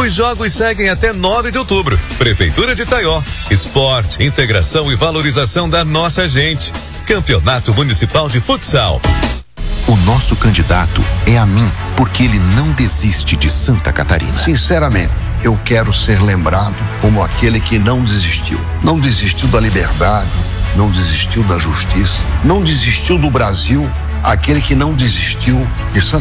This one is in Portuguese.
Os jogos seguem até 9 de outubro. Prefeitura de Itaió. Esporte, integração e valorização da nossa gente. Campeonato Municipal de Futsal. O nosso candidato é a mim, porque ele não desiste de Santa Catarina. Sinceramente, eu quero ser lembrado como aquele que não desistiu. Não desistiu da liberdade, não desistiu da justiça, não desistiu do Brasil, aquele que não desistiu de Santa